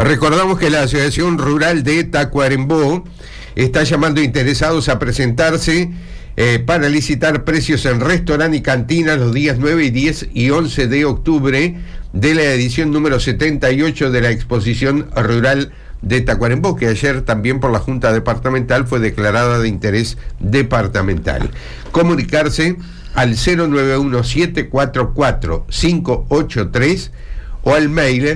Recordamos que la Asociación Rural de Tacuarembó está llamando a interesados a presentarse para licitar precios en restaurante y cantina los días 9, 10 y 11 de octubre de la edición número 78 de la Exposición Rural de Tacuarembó, que ayer también por la Junta Departamental fue declarada de interés departamental. Comunicarse al 091-744-583 o al mail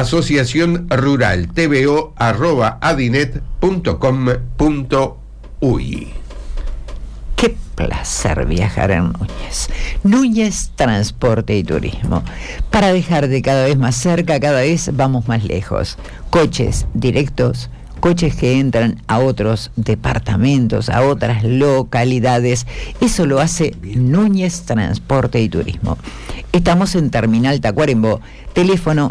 asociacionrural@adinet.com.uy. Qué placer viajar en Núñez. Núñez Transporte y Turismo. Para dejar de cada vez más cerca, cada vez vamos más lejos. Coches directos, coches que entran a otros departamentos, a otras localidades. Eso lo hace Núñez Transporte y Turismo. Estamos en Terminal Tacuarembó, teléfono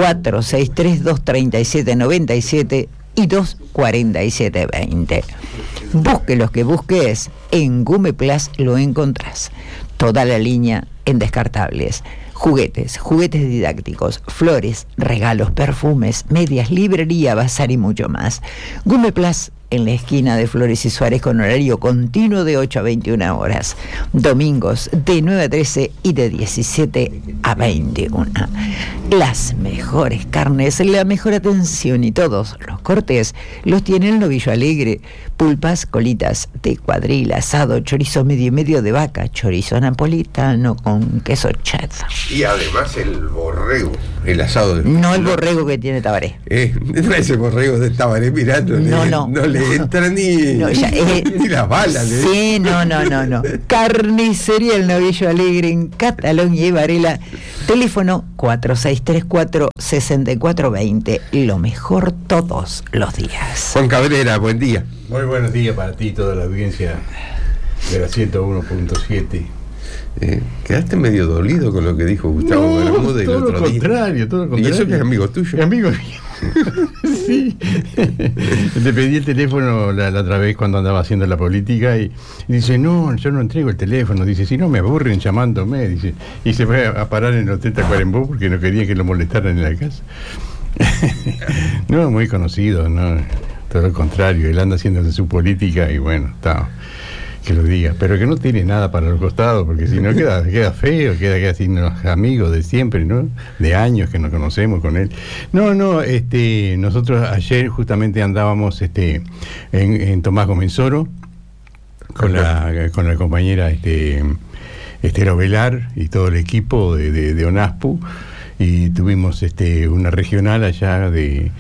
463-237-97 y 247-20. Busque los que busques, en Gumeplas lo encontrás. Toda la línea en descartables. Juguetes didácticos, flores, regalos, perfumes, medias, librería, bazar y mucho más. Gumeplas en la esquina de Flores y Suárez con horario continuo de 8 a 21 horas. Domingos de 9 a 13 y de 17 a 21. Las mejores carnes, la mejor atención y todos los cortes los tiene el Novillo Alegre. Pulpas, colitas de cuadril, asado, chorizo medio y medio de vaca, chorizo napolitano con queso cheddar. Y además el borrego, el asado de... No el borrego que tiene Tabaré. Ese borrego de Tabaré, mirá, no le entra ni las balas. Sí, no. Carnicería El Novillo Alegre en Cataluña y Varela. Teléfono 4634-6420. Lo mejor todos los días. Juan Cabrera, buen día. Muy buenos días para ti y toda la audiencia de la 101.7. Quedaste medio dolido con lo que dijo Gustavo Bermúdez el otro día. Todo lo contrario. ¿Y eso que es amigo tuyo? Es amigo mío. Sí. Le pedí el teléfono la otra vez cuando andaba haciendo la política y dice, no, yo no entrego el teléfono. Dice, si no me aburren llamándome. Dice, y se fue a parar en el Hotel Tacuarembó porque no quería que lo molestaran en la casa. No, muy conocido, no, todo lo contrario. Él anda haciendo su política y bueno, está... que lo diga, pero que no tiene nada para los costados, porque si no queda feo, queda sin los amigos de siempre, ¿no? De años que nos conocemos con él. Nosotros ayer justamente andábamos en Tomás Comensoro con la compañera Esther Ovelar y todo el equipo de ONASPU, y tuvimos una regional allá de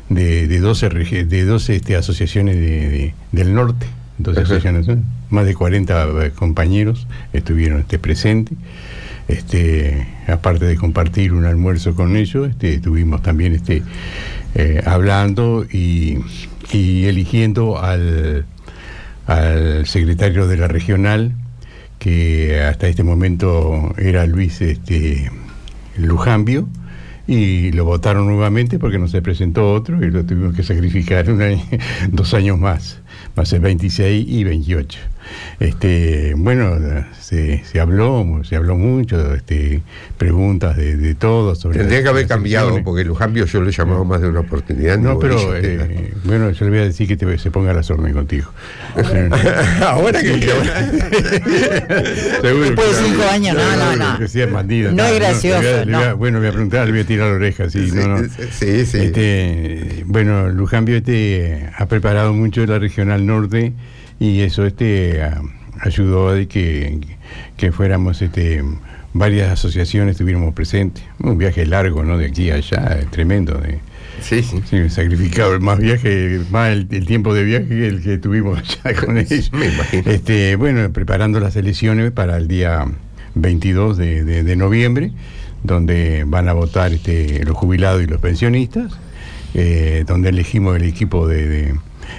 12 asociaciones del norte. Entonces, asociaciones, más de 40 compañeros estuvieron presentes. Aparte de compartir un almuerzo con ellos, estuvimos también hablando y eligiendo al secretario de la regional, que hasta este momento era Luis Lujambio, y lo votaron nuevamente porque no se presentó otro y lo tuvimos que sacrificar 2 años más. Va a ser 26 y 28. Se habló mucho, preguntas de todo sobre. Tendría que haber cambiado, porque Lujambio yo lo he llamado más de una oportunidad. No, pero yo le voy a decir que se ponga a las órdenes contigo. Ahora que seguro. Después de 5 años, no. Que sea bandido. No es gracioso. Le voy a preguntar, le voy a tirar la oreja, sí. Sí. Lujambio ha preparado mucho la regional norte y eso ayudó a que fuéramos varias asociaciones estuviéramos presentes. Un viaje largo, ¿no? De aquí a allá, tremendo. Sí, sacrificado más el tiempo de viaje que el que tuvimos allá con ellos. Me imagino. Preparando las elecciones para el día 22 de noviembre, donde van a votar los jubilados y los pensionistas, donde elegimos el equipo de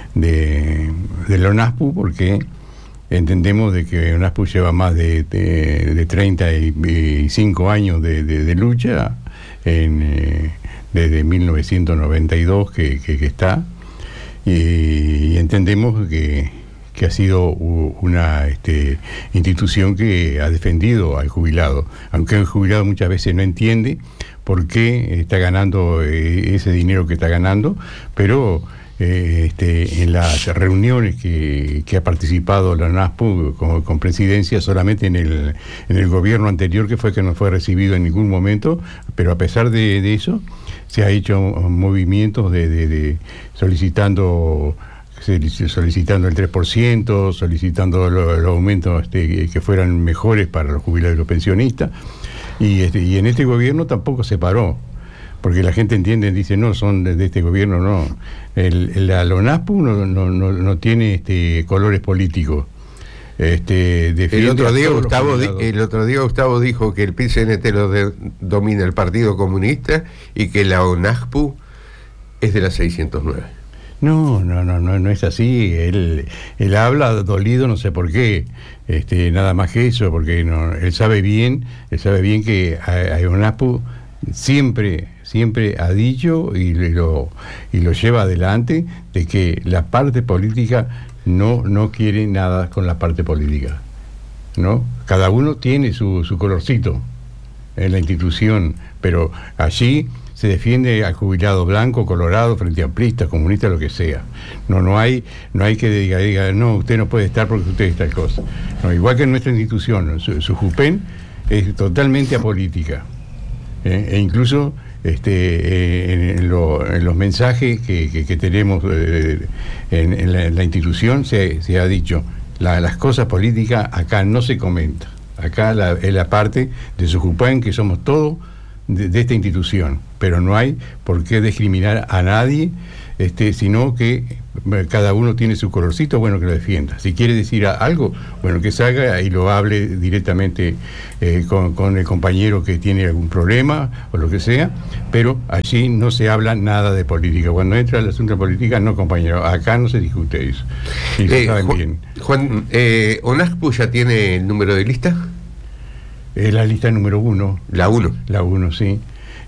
la ONASPU, porque entendemos de que ONASPU lleva más de 35 años de lucha, desde 1992 que está, y entendemos que que ha sido una institución que ha defendido al jubilado, aunque el jubilado muchas veces no entiende por qué está ganando ese dinero que está ganando, pero en las reuniones que ha participado la NASPU con presidencia, solamente en el gobierno anterior, que fue que no fue recibido en ningún momento, pero a pesar de eso se ha hecho movimientos de solicitando el 3%, solicitando los aumentos que fueran mejores para los jubilados y los pensionistas, y en este gobierno tampoco se paró, porque la gente entiende, dice, no, son de este gobierno, no. La LONASPU no tiene colores políticos. El otro día Gustavo dijo que el PCNT domina el Partido Comunista y que la ONASPU es de la 609. No es así. Él habla dolido, no sé por qué, nada más que eso, porque él sabe bien que a ONASPU siempre ha dicho y lo lleva adelante, de que la parte política no quiere nada con la parte política, ¿no? Cada uno tiene su colorcito en la institución, pero allí se defiende al jubilado blanco, colorado, frente amplista, comunista, lo que sea. No hay que diga, no, usted no puede estar porque usted es tal cosa. No, igual que en nuestra institución, su JUPEN es totalmente apolítica. E incluso en los mensajes que tenemos en la institución se ha dicho, las cosas políticas acá no se comentan. Acá es la parte de su JUPEN, que somos todos de esta institución, pero no hay por qué discriminar a nadie, sino que cada uno tiene su colorcito, bueno, que lo defienda. Si quiere decir algo, bueno, que salga y lo hable directamente con el compañero que tiene algún problema o lo que sea, pero allí no se habla nada de política. Cuando entra el asunto de política, no, compañero, acá no se discute eso. Y lo saben bien. Juan, ¿ONASPU ya tiene el número de lista? Es la lista número 1. La 1. La 1, sí.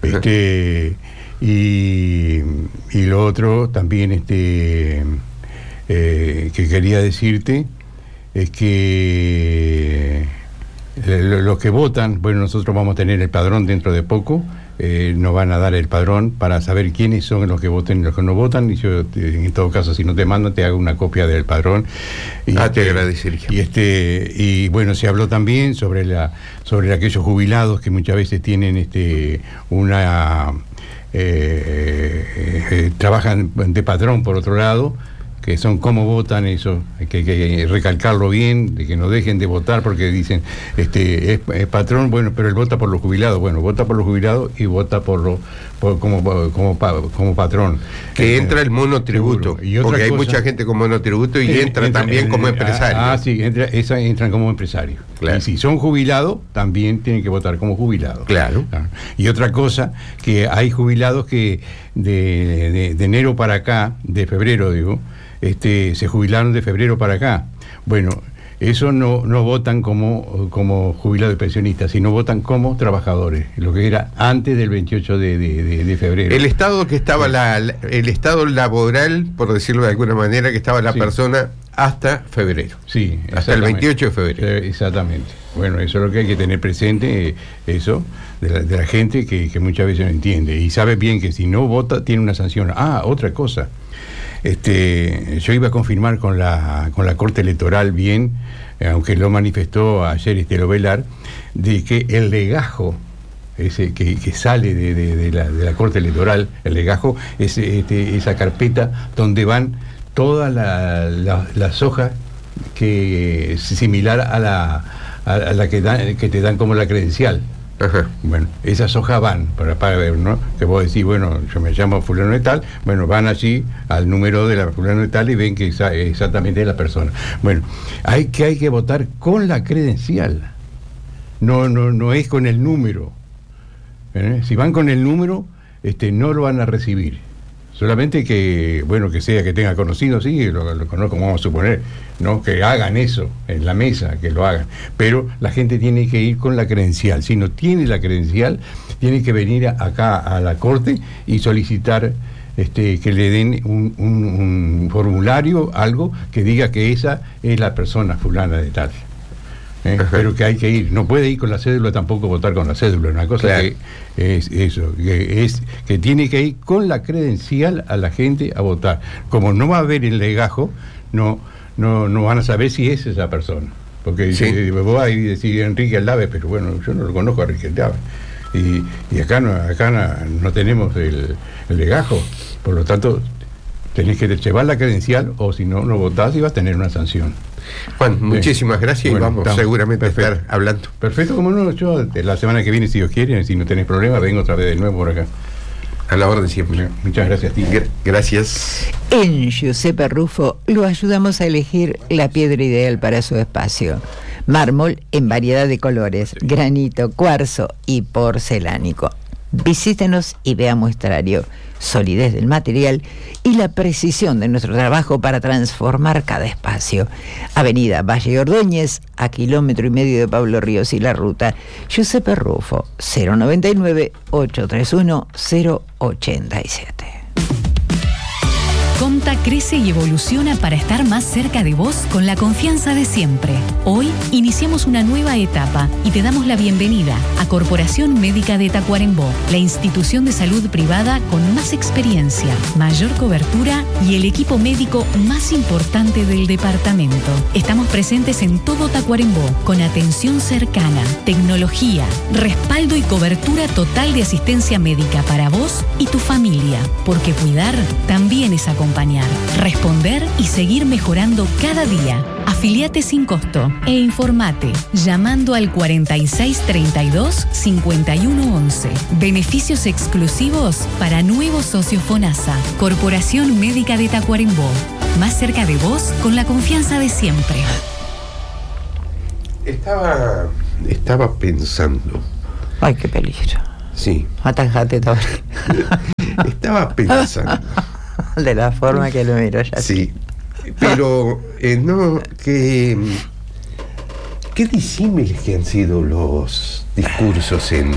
Y lo otro también que quería decirte es que los que votan, bueno, nosotros vamos a tener el padrón dentro de poco, nos van a dar el padrón para saber quiénes son los que voten y los que no votan, y yo en todo caso, si no te mando, te hago una copia del padrón. Y te agradecería. Y bueno, se habló también sobre aquellos jubilados que muchas veces tienen trabajan de patrón por otro lado, que son cómo votan, eso hay que recalcarlo bien, de que no dejen de votar porque dicen es patrón, bueno, pero él vota por los jubilados, bueno, vota por los jubilados y vota como patrón, que entra el monotributo, porque hay mucha gente con monotributo y entra también como empresario. Sí, entran como empresario, claro. Y si son jubilados también tienen que votar como jubilados, claro. Y otra cosa, que hay jubilados que de enero para acá, de febrero digo, se jubilaron de febrero para acá. Bueno, eso no votan como jubilados y pensionistas, sino votan como trabajadores, lo que era antes del 28 de febrero. El estado que estaba el estado laboral, por decirlo de alguna manera, que estaba la persona hasta febrero. Sí, hasta el 28 de febrero. Exactamente. Bueno, eso es lo que hay que tener presente, eso, de la gente que muchas veces no entiende. Y sabe bien que si no vota, tiene una sanción. Otra cosa. Yo iba a confirmar con la Corte Electoral bien, aunque lo manifestó ayer Lobelar, de que el legajo ese que sale de la Corte Electoral, el legajo es esa carpeta donde van todas las hojas que es similar a la que te dan como la credencial. Ajá. Bueno, esas hojas van para ver, ¿no? Que vos decís, bueno, yo me llamo fulano de tal, bueno, van allí al número de la fulano de tal y ven que exactamente es la persona. Bueno, hay que votar con la credencial. No es con el número. Si van con el número, no lo van a recibir. Solamente que, bueno, que tenga conocido, sí, lo conozco, vamos a suponer, ¿no? Que hagan eso en la mesa, que lo hagan. Pero la gente tiene que ir con la credencial. Si no tiene la credencial, tiene que venir acá a la corte y solicitar que le den un formulario, algo que diga que esa es la persona fulana de tal. Pero que hay que ir, no puede ir con la cédula, tampoco votar con la cédula, una cosa claro. Que es eso, que tiene que ir con la credencial a la gente a votar. Como no va a haber el legajo, no van a saber si es esa persona, porque sí. Vos vas a decir Enrique Aldave, pero bueno, yo no lo conozco a Enrique Aldave, y acá no tenemos el legajo, por lo tanto tenés que llevar la credencial, o si no votás y vas a tener una sanción. Juan, muchísimas gracias, bueno, y vamos seguramente a estar hablando. Perfecto, como no, yo la semana que viene, si Dios quiere, si no tenés problema, vengo otra vez de nuevo por acá. A la orden siempre. Muchas gracias a ti. Gracias. En Giuseppe Rufo lo ayudamos a elegir la piedra ideal para su espacio. Mármol en variedad de colores, granito, cuarzo y porcelánico. Visítenos y vea muestrario, solidez del material y la precisión de nuestro trabajo para transformar cada espacio. Avenida Valle Ordóñez, a 1,5 kilómetros de Pablo Ríos y la ruta. Giuseppe Rufo, 099-831-087. Comta crece y evoluciona para estar más cerca de vos con la confianza de siempre. Hoy iniciamos una nueva etapa y te damos la bienvenida a Corporación Médica de Tacuarembó, la institución de salud privada con más experiencia, mayor cobertura y el equipo médico más importante del departamento. Estamos presentes en todo Tacuarembó con atención cercana, tecnología, respaldo y cobertura total de asistencia médica para vos y tu familia, porque cuidar también es acompañar, responder y seguir mejorando cada día. Afiliate sin costo e informate llamando al 4632-5111. Beneficios exclusivos para nuevos socios FONASA. Corporación Médica de Tacuarembó. Más cerca de vos con la confianza de siempre. Estaba pensando. Ay, qué peligro. Sí. Atajate todo. Estaba pensando. De la forma que lo miro ya. Sí, pero no, ¿qué disímiles que han sido los discursos en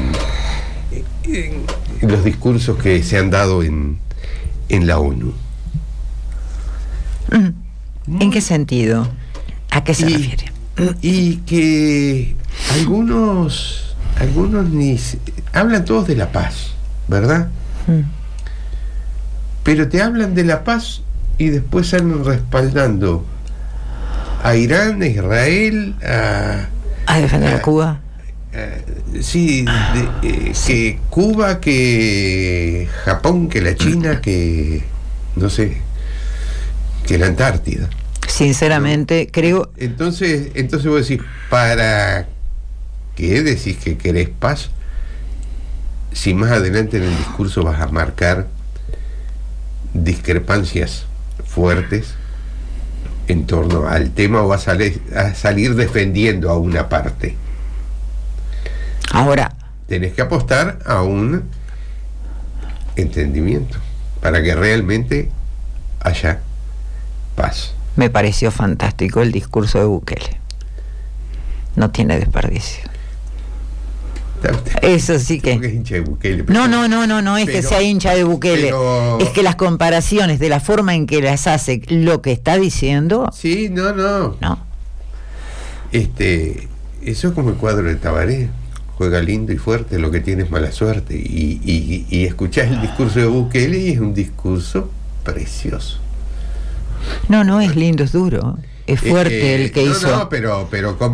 los discursos que se han dado en la ONU? ¿En qué sentido? ¿A qué se refiere? Y que algunos hablan todos de la paz, ¿verdad? Pero te hablan de la paz y después salen respaldando a Irán, a Israel, a defender a Cuba. Sí, que Cuba, que Japón, que la China, que no sé, que la Antártida. Sinceramente, creo. Entonces vos decís, ¿para qué decís que querés paz? Si más adelante en el discurso vas a marcar discrepancias fuertes en torno al tema, o vas a salir defendiendo a una parte. Ahora tenés que apostar a un entendimiento para que realmente haya paz. Me pareció fantástico el discurso de Bukele. No tiene desperdicio. Eso sí que. Es hincha de Bukele, no, es que sea hincha de Bukele. Es que las comparaciones de la forma en que las hace, lo que está diciendo. Sí, no. Eso es como el cuadro de Tabaré. Juega lindo y fuerte, lo que tiene es mala suerte. Y escuchás el discurso de Bukele y es un discurso precioso. No es lindo, es duro. Es fuerte el que hizo. No, pero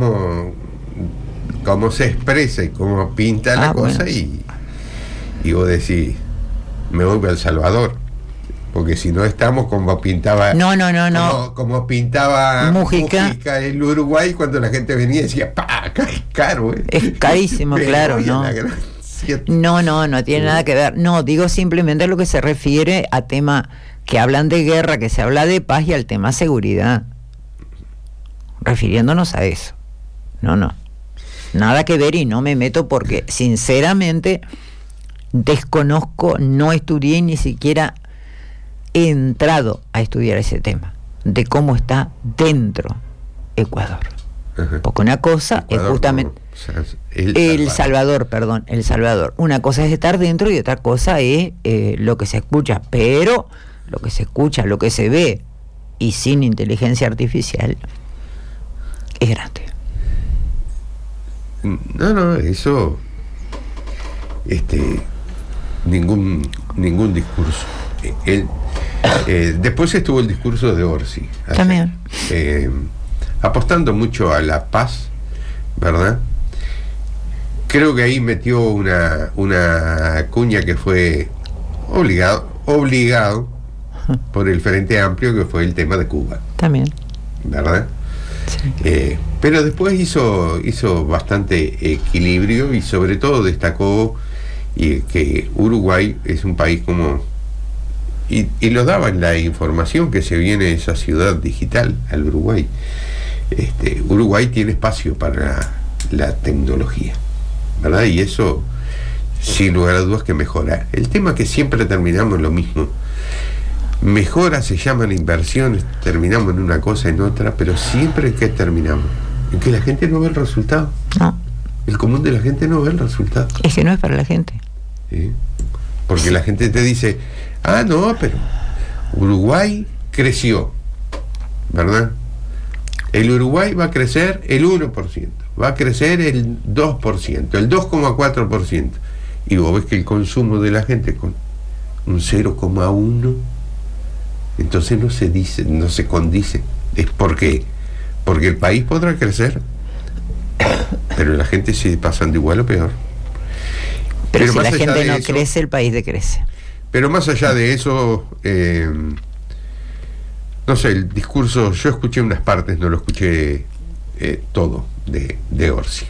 cómo se expresa y cómo pinta la cosa, bueno. y vos decís, me voy a El Salvador, porque si no estamos como pintaba como pintaba Mujica en Uruguay, cuando la gente venía y decía, acá es caro, es carísimo. Claro, no tiene nada que ver. No, digo simplemente a lo que se refiere a tema que hablan de guerra, que se habla de paz, y al tema seguridad, refiriéndonos a eso. Nada que ver, y no me meto porque sinceramente desconozco, no estudié, ni siquiera entrado a estudiar ese tema, de cómo está dentro Ecuador. Ajá. Porque una cosa Ecuador, es justamente... no, o sea, El Salvador. Una cosa es estar dentro y otra cosa es lo que se escucha, pero lo que se escucha, lo que se ve, y sin inteligencia artificial, es grande. No, eso, ningún discurso. Después estuvo el discurso de Orsi. También. Apostando mucho a la paz, ¿verdad? Creo que ahí metió una cuña que fue obligado por el Frente Amplio, que fue el tema de Cuba. También. ¿Verdad? Sí. Pero después hizo bastante equilibrio y sobre todo destacó que Uruguay es un país como... Y lo daba en la información que se viene esa ciudad digital al Uruguay. Uruguay tiene espacio para la tecnología, ¿verdad? Y eso, sin lugar a dudas, que mejora. El tema que siempre terminamos en lo mismo. Mejora se llaman inversiones, terminamos en una cosa, en otra, pero siempre que terminamos, en que la gente no ve el resultado. No. El común de la gente no ve el resultado. Es que no es para la gente. ¿Sí? Porque la gente te dice, no, pero Uruguay creció, ¿verdad? El Uruguay va a crecer el 1%, va a crecer el 2%, el 2,4%. Y vos ves que el consumo de la gente con un 0,1%, entonces no se dice, no se condice. ¿Es por qué? Porque el país podrá crecer, pero la gente sigue pasando igual o peor. Pero si la gente no crece, el país decrece. Pero más allá de eso, no sé, el discurso, yo escuché unas partes, no lo escuché todo de Orsi.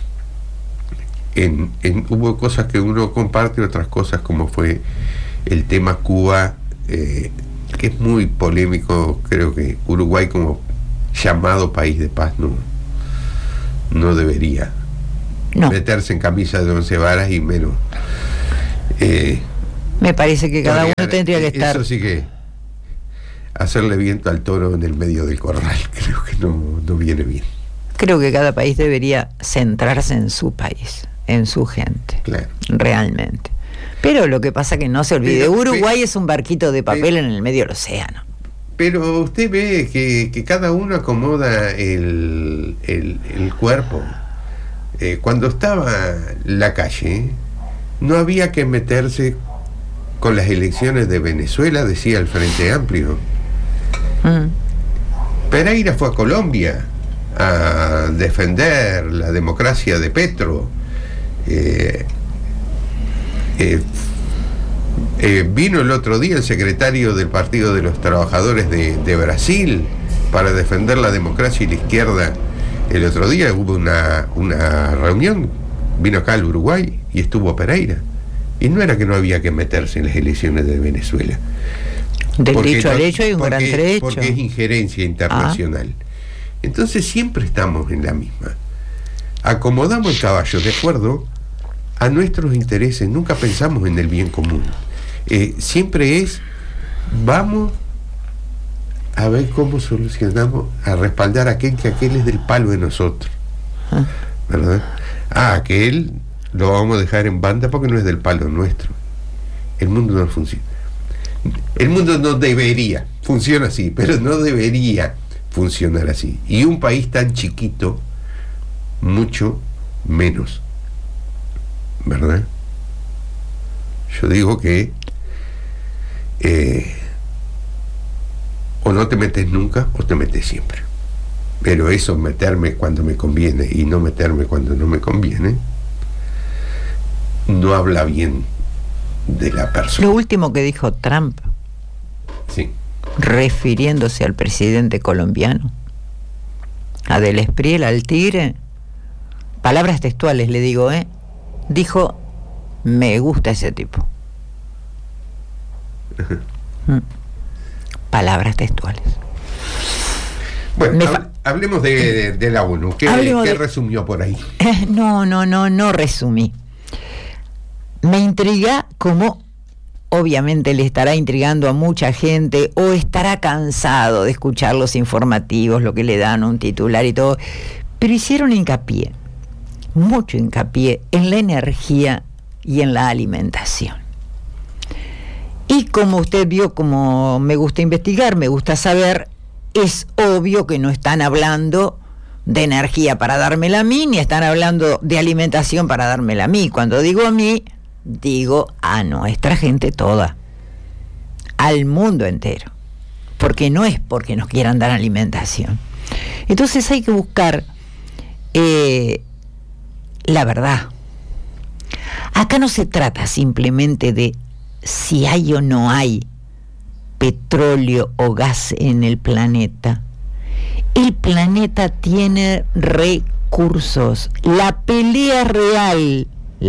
Hubo cosas que uno comparte, otras cosas como fue el tema Cuba, que es muy polémico. Creo que Uruguay como llamado país de paz no debería meterse en camisa de 11 varas y menos. Me parece que cada uno tendría que estar... Eso sí que hacerle viento al toro en el medio del corral, creo que no viene bien. Creo que cada país debería centrarse en su país, en su gente, claro, realmente. Pero lo que pasa que no se olvide, Uruguay es un barquito de papel en el medio del océano. Pero usted ve que cada uno acomoda el cuerpo. Cuando estaba la calle, no había que meterse con las elecciones de Venezuela, decía el Frente Amplio. Pereira fue a Colombia a defender la democracia de Petro. Vino el otro día el secretario del Partido de los Trabajadores de Brasil para defender la democracia y la izquierda. El otro día hubo una reunión, vino acá al Uruguay y estuvo Pereira. Y no era que no había que meterse en las elecciones de Venezuela. Del dicho al hecho hay un gran trecho. Porque es injerencia internacional. Entonces siempre estamos en la misma. Acomodamos el caballo de acuerdo a nuestros intereses, nunca pensamos en el bien común. Siempre vamos a ver cómo solucionamos, a respaldar a aquel es del palo de nosotros, ¿verdad? Aquel lo vamos a dejar en banda porque no es del palo nuestro. El mundo no funciona. El mundo no debería, funciona así, pero no debería funcionar así. Y un país tan chiquito, mucho menos, ¿verdad? Yo digo que o no te metes nunca o te metes siempre. Pero eso, meterme cuando me conviene y no meterme cuando no me conviene, no habla bien de la persona. Lo último que dijo Trump, sí, refiriéndose al presidente colombiano, a Del Espriel, al Tigre, palabras textuales le digo, dijo: me gusta ese tipo. Palabras textuales. Bueno, hablemos de la ONU. ¿Qué resumió por ahí? No resumí. Me intriga cómo obviamente le estará intrigando a mucha gente o estará cansado de escuchar los informativos, lo que le dan un titular y todo, pero hicieron hincapié, mucho hincapié en la energía y en la alimentación. Y como usted vio, como me gusta investigar, me gusta saber, es obvio que no están hablando de energía para dármela a mí, ni están hablando de alimentación para dármela a mí. Cuando digo a mí, digo a nuestra gente toda, al mundo entero, porque no es porque nos quieran dar alimentación. Entonces hay que buscar la verdad. Acá no se trata simplemente de si hay o no hay petróleo o gas en el planeta. El planeta tiene recursos. La pelea real,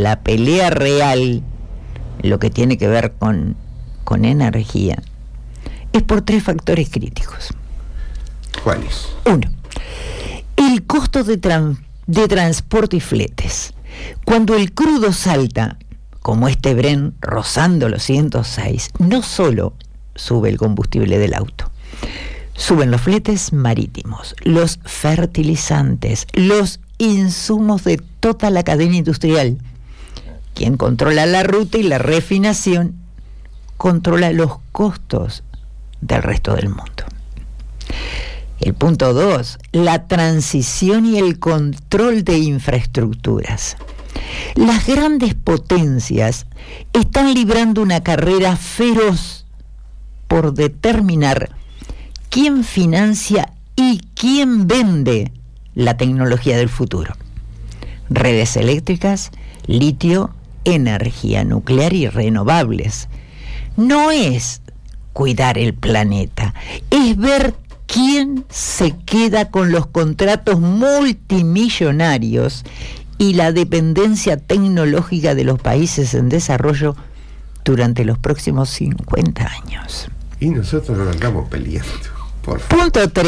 lo que tiene que ver con energía, es por 3 factores críticos. ¿Cuáles? 1. El costo de transporte y fletes. Cuando el crudo salta, como este Brent rozando los 106, no solo sube el combustible del auto, suben los fletes marítimos, los fertilizantes, los insumos de toda la cadena industrial. Quien controla la ruta y la refinación controla los costos del resto del mundo. El punto 2, la transición y el control de infraestructuras. Las grandes potencias están librando una carrera feroz por determinar quién financia y quién vende la tecnología del futuro. Redes eléctricas, litio, energía nuclear y renovables. No es cuidar el planeta, es ver quién se queda con los contratos multimillonarios y la dependencia tecnológica de los países en desarrollo durante los próximos 50 años. Y nosotros nos andamos peleando, por favor.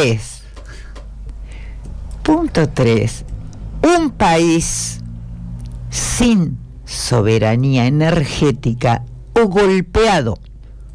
Punto 3. Un país sin soberanía energética o golpeado